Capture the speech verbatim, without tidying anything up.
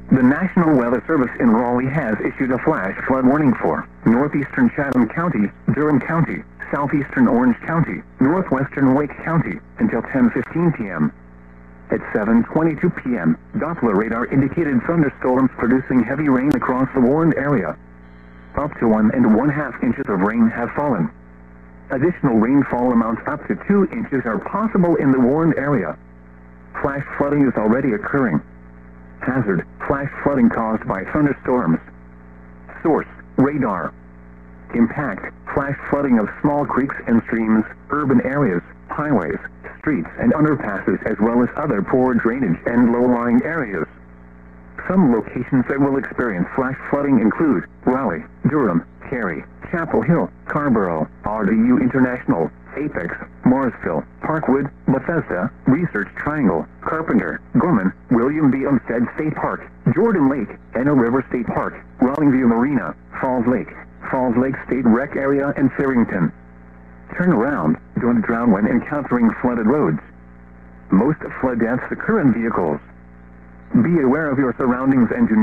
The National Weather Service in Raleigh has issued a flash flood warning for northeastern Chatham County, Durham County, southeastern Orange County, northwestern Wake County, until ten fifteen p m At seven twenty-two p m, Doppler radar indicated thunderstorms producing heavy rain across the warned area. Up to one and one-half inches of rain have fallen. Additional rainfall amounts up to two inches are possible in the warned area. Flash flooding is already occurring. Hazard: flash flooding caused by thunderstorms. Source: radar. Impact: flash flooding of small creeks and streams, urban areas, highways, streets and underpasses, as well as other poor drainage and low-lying areas. Some locations that will experience flash flooding include Raleigh, Durham, Cary, Chapel Hill, Carrboro, R D U International, Apex, Morrisville, Parkwood, Bethesda, Research Triangle, Carpenter, Gorman, William B. Umstead State Park, Jordan Lake, Enno River State Park, Rollingview Marina, Falls Lake, Falls Lake State Rec Area, and Farrington. Turn around. Don't drown when encountering flooded roads. Most flood deaths occur in vehicles. Be aware of your surroundings and do